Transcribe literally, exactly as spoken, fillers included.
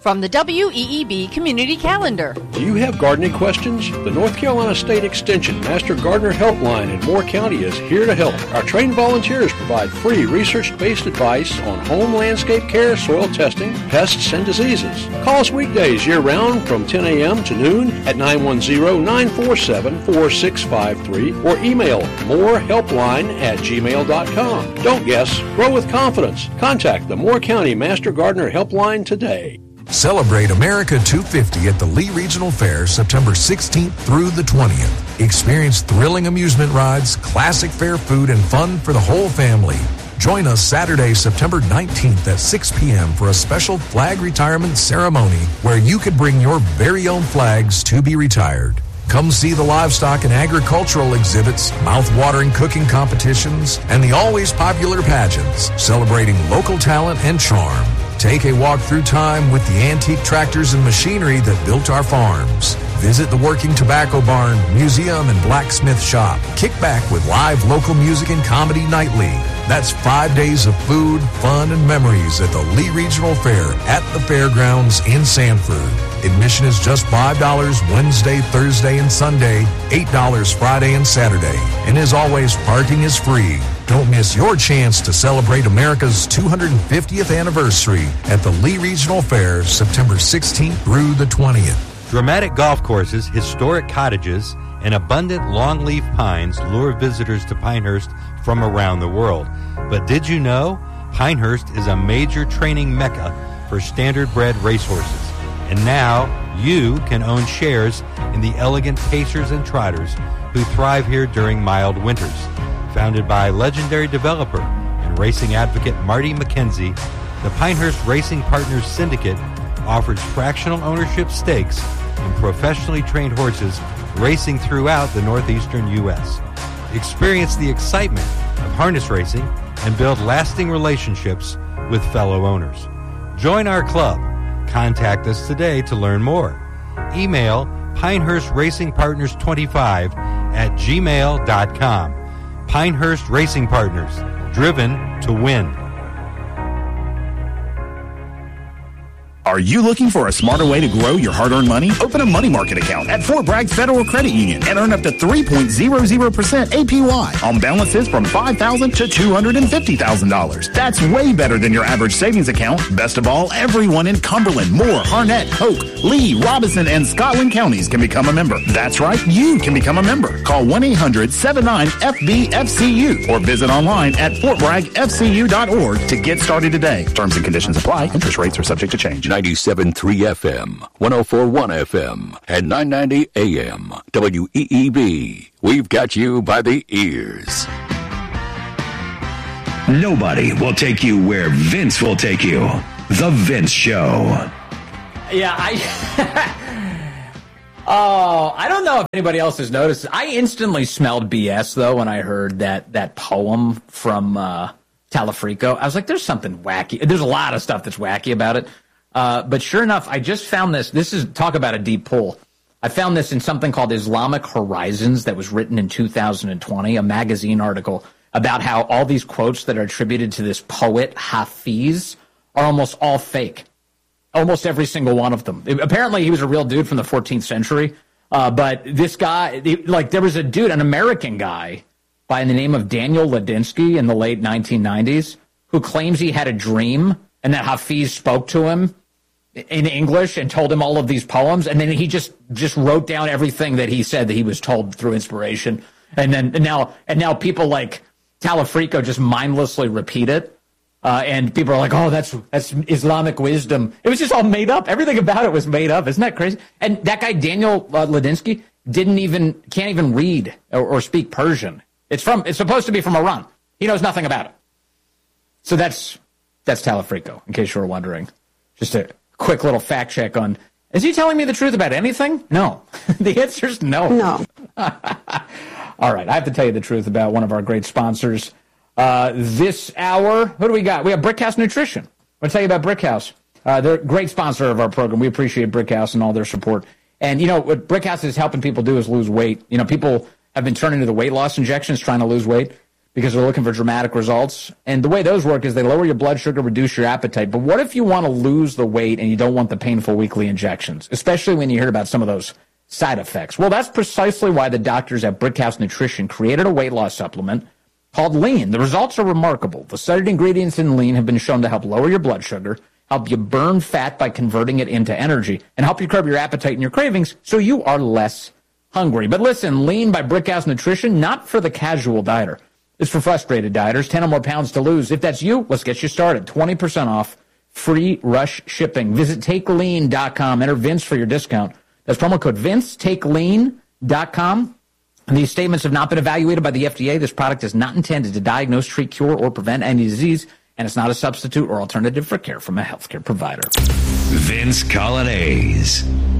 From the W E E B Community Calendar. Do you have gardening questions? The North Carolina State Extension Master Gardener Helpline in Moore County is here to help. Our trained volunteers provide free research-based advice on home landscape care, soil testing, pests, and diseases. Call us weekdays year-round from ten a.m. to noon at nine one zero, nine four seven, four six five three or email morehelpline at gmail dot com. Don't guess. Grow with confidence. Contact the Moore County Master Gardener Helpline today. Celebrate America two fifty at the Lee Regional Fair September sixteenth through the twentieth. Experience thrilling amusement rides, classic fair food, and fun for the whole family. Join us Saturday, September nineteenth at six p.m. for a special flag retirement ceremony where you can bring your very own flags to be retired. Come see the livestock and agricultural exhibits, mouth-watering cooking competitions, and the always popular pageants celebrating local talent and charm. Take a walk through time with the antique tractors and machinery that built our farms. Visit the Working Tobacco Barn, Museum, and Blacksmith Shop. Kick back with live local music and comedy nightly. That's five days of food, fun, and memories at the Lee Regional Fair at the fairgrounds in Sanford. Admission is just five dollars Wednesday, Thursday, and Sunday, eight dollars Friday and Saturday. And as always, parking is free. Don't miss your chance to celebrate America's two hundred fiftieth anniversary at the Lee Regional Fair, September sixteenth through the twentieth. Dramatic golf courses, historic cottages, and abundant longleaf pines lure visitors to Pinehurst from around the world. But did you know Pinehurst is a major training mecca for standard-bred racehorses? And now you can own shares in the elegant pacers and trotters who thrive here during mild winters. Founded by legendary developer and racing advocate Marty McKenzie, the Pinehurst Racing Partners Syndicate offers fractional ownership stakes in professionally trained horses racing throughout the northeastern U S. Experience the excitement of harness racing and build lasting relationships with fellow owners. Join our club. Contact us today to learn more. Email Pinehurst Racing Partners twenty-five at gmail dot com. Pinehurst Racing Partners, driven to win. Are you looking for a smarter way to grow your hard-earned money? Open a money market account at Fort Bragg Federal Credit Union and earn up to three point zero zero percent A P Y on balances from five thousand dollars to two hundred fifty thousand dollars. That's way better than your average savings account.Est of all, everyone in Cumberland, Moore, Harnett, Hoke, Lee, Robinson, and Scotland counties can become a member. That's right, you can become a member. Call one eight hundred seven nine F B F C U or visit online at fort bragg f c u dot org to get started today. Terms and conditions apply. Interest rates are subject to change. ninety-seven point three F M, one oh four point one F M, and nine ninety A M. W E E B. We've got you by the ears. Nobody will take you where Vince will take you. The Vince Show. Yeah, I... oh, I don't know if anybody else has noticed. I instantly smelled B S, though, when I heard that, that poem from uh, Talafrico. I was like, there's something wacky. There's a lot of stuff that's wacky about it. Uh, but sure enough, I just found this. This is, talk about a deep pull. I found this in something called Islamic Horizons that was written in two thousand twenty, a magazine article about how all these quotes that are attributed to this poet Hafiz are almost all fake. Almost every single one of them. Apparently, he was a real dude from the fourteenth century. Uh, but this guy, like, there was a dude, an American guy by the name of Daniel Ladinsky in the late nineteen nineties who claims he had a dream and that Hafiz spoke to him in English and told him all of these poems, and then he just just wrote down everything that he said that he was told through inspiration, and then and now and now people like Talafrico just mindlessly repeat it, uh, and people are like, "Oh, that's that's Islamic wisdom." It was just all made up. Everything about it was made up. Isn't that crazy? And that guy Daniel uh, Ladinsky didn't even can't even read or, or speak Persian. It's from it's supposed to be from Iran. He knows nothing about it. So that's that's Talafrico, in case you were wondering. Just a quick little fact check on, is he telling me the truth about anything? No. The answer is no. No. All right, I have to tell you the truth about one of our great sponsors. Uh, this hour, who do we got? We have Brickhouse Nutrition. I'm going to tell you about Brickhouse. Uh, they're a great sponsor of our program. We appreciate Brickhouse and all their support. And, you know, what Brickhouse is helping people do is lose weight. You know, people have been turning to the weight loss injections trying to lose weight. because they're looking for dramatic results. And the way those work is they lower your blood sugar, reduce your appetite. But what if you want to lose the weight and you don't want the painful weekly injections, especially when you hear about some of those side effects? Well, that's precisely why the doctors at Brickhouse Nutrition created a weight loss supplement called Lean. The results are remarkable. The studied ingredients in Lean have been shown to help lower your blood sugar, help you burn fat by converting it into energy, and help you curb your appetite and your cravings so you are less hungry. But listen, Lean by Brickhouse Nutrition, not for the casual dieter. It's for frustrated dieters, ten or more pounds to lose. If that's you, let's get you started. twenty percent off, free rush shipping. Visit take lean dot com. Enter Vince for your discount. That's promo code Vince, take lean dot com. And these statements have not been evaluated by the F D A. This product is not intended to diagnose, treat, cure, or prevent any disease, and it's not a substitute or alternative for care from a healthcare provider. Vince Colonnese.